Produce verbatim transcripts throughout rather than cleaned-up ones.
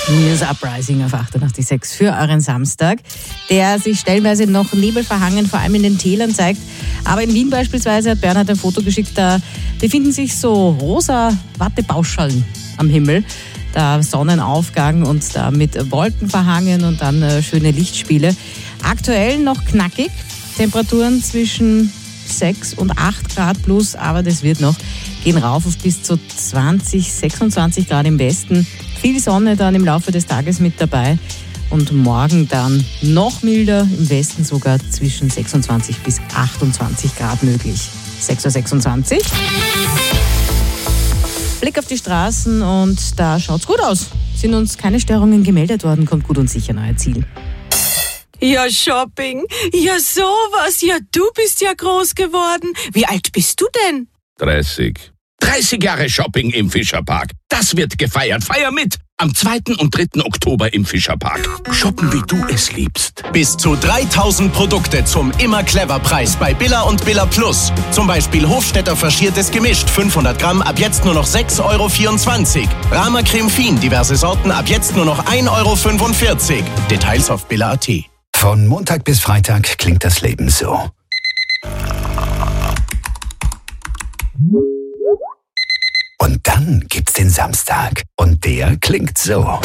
News Uprising auf achtundachtzig Komma sechs für euren Samstag, der sich stellenweise noch nebelverhangen, vor allem in den Tälern zeigt. Aber in Wien beispielsweise hat Bernhard ein Foto geschickt, da befinden sich so rosa Wattebauschallen am Himmel. Da Sonnenaufgang und da mit Wolken verhangen und dann äh, schöne Lichtspiele. Aktuell noch knackig, Temperaturen zwischen sechs und acht Grad plus, aber das wird noch, gehen rauf auf bis zu zwanzig, sechsundzwanzig Grad im Westen. Viel Sonne dann im Laufe des Tages mit dabei und morgen dann noch milder, im Westen sogar zwischen sechsundzwanzig bis achtundzwanzig Grad möglich. sechs Uhr sechsundzwanzig. Blick auf die Straßen und da schaut's gut aus. Sind uns keine Störungen gemeldet worden, kommt gut und sicher nach euer Ziel. Ja, Shopping. Ja, sowas. Ja, du bist ja groß geworden. Wie alt bist du denn? dreißig. dreißig Jahre Shopping im Fischerpark. Das wird gefeiert. Feier mit! Am zweiten und dritten Oktober im Fischerpark. Shoppen, wie du es liebst. Bis zu dreitausend Produkte zum Immer-Clever-Preis bei Billa und Billa Plus. Zum Beispiel Hofstetter faschiertes Gemischt, fünfhundert Gramm, ab jetzt nur noch sechs Euro vierundzwanzig. Rama Creme Fin, diverse Sorten, ab jetzt nur noch ein Euro fünfundvierzig. Details auf billa punkt at. Von Montag bis Freitag klingt das Leben so. Und dann gibt's den Samstag. Und der klingt so.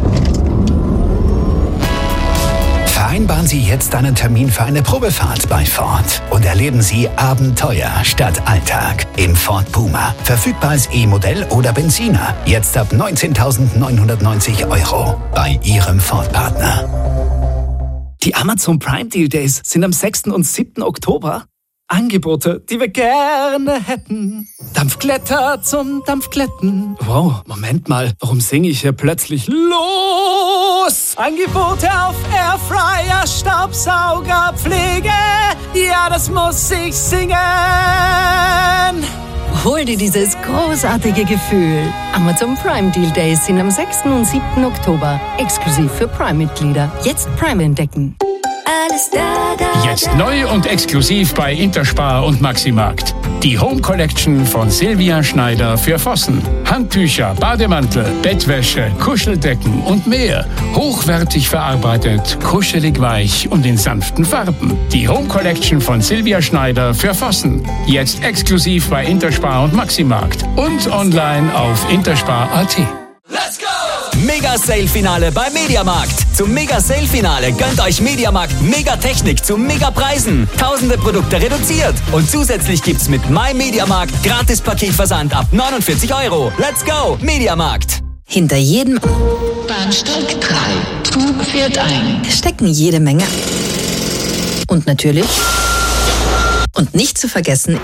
Vereinbaren Sie jetzt einen Termin für eine Probefahrt bei Ford und erleben Sie Abenteuer statt Alltag im Ford Puma. Verfügbar als E-Modell oder Benziner. Jetzt ab neunzehntausendneunhundertneunzig Euro bei Ihrem Ford-Partner. Die Amazon Prime Deal Days sind am sechsten und siebten Oktober. Angebote, die wir gerne hätten. Dampfglätter zum Dampfglätten. Wow, Moment mal, warum singe ich hier plötzlich los? Angebote auf Airfryer, Staubsauger, Pflege. Ja, das muss ich singen. Hol dir dieses großartige Gefühl. Amazon Prime Deal Days sind am sechsten und siebten Oktober. Exklusiv für Prime-Mitglieder. Jetzt Prime entdecken. Alles da, da, Jetzt neu und exklusiv bei Interspar und Maximarkt. Die Home Collection von Silvia Schneider für Vossen. Handtücher, Bademantel, Bettwäsche, Kuscheldecken und mehr. Hochwertig verarbeitet, kuschelig weich und in sanften Farben. Die Home Collection von Silvia Schneider für Vossen. Jetzt exklusiv bei Interspar und Maximarkt. Und online auf interspar punkt at. Let's go! Mega-Sale-Finale bei Mediamarkt. Zum Mega-Sale-Finale gönnt euch Mediamarkt Mega-Technik zu Mega-Preisen. Tausende Produkte reduziert. Und zusätzlich gibt's mit My Mediamarkt Gratis-Paketversand ab neunundvierzig Euro. Let's go, Mediamarkt. Hinter jedem Bahnsteig drei. Zug fährt ein. stecken jede Menge. Und natürlich. Und nicht zu vergessen.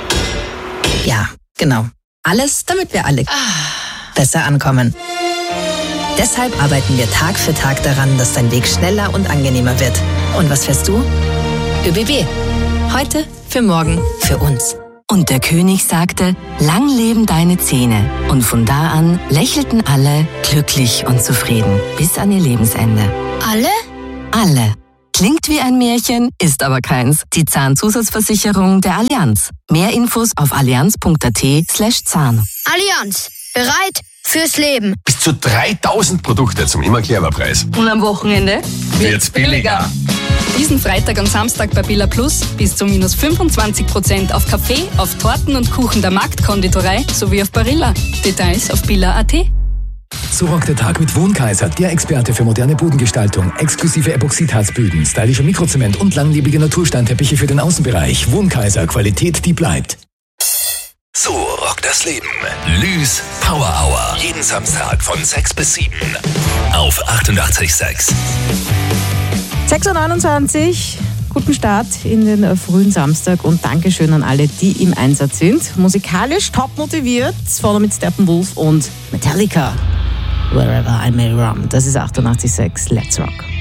Ja, genau. Alles, damit wir alle besser ankommen. Deshalb arbeiten wir Tag für Tag daran, dass dein Weg schneller und angenehmer wird. Und was fährst du? ÖBB. Heute, für morgen, für uns. Und der König sagte, lang leben deine Zähne. Und von da an lächelten alle glücklich und zufrieden bis an ihr Lebensende. Alle? Alle. Klingt wie ein Märchen, ist aber keins. Die Zahnzusatzversicherung der Allianz. Mehr Infos auf allianz punkt at slash Zahn. Allianz. Bereit fürs Leben. Bis zu dreitausend Produkte zum Immer-Clever-Preis. Und am Wochenende wird's billiger. Diesen Freitag und Samstag bei Billa Plus bis zu minus fünfundzwanzig Prozent auf Kaffee, auf Torten und Kuchen der Marktkonditorei sowie auf Barilla. Details auf billa punkt at. So rockt der Tag mit Wohnkaiser, der Experte für moderne Bodengestaltung, exklusive Epoxidharzböden, stylischer Mikrozement und langlebige Natursteinteppiche für den Außenbereich. Wohnkaiser, Qualität, die bleibt. So rockt das Leben. Lüs Power Hour. Jeden Samstag von sechs bis sieben. Auf achtundachtzig Komma sechs. sechs Uhr neunundzwanzig. Guten Start in den frühen Samstag und Dankeschön an alle, die im Einsatz sind. Musikalisch top motiviert. Vorne mit Steppenwolf und Metallica. Wherever I May Roam. Das ist achtundachtzig Komma sechs. Let's Rock.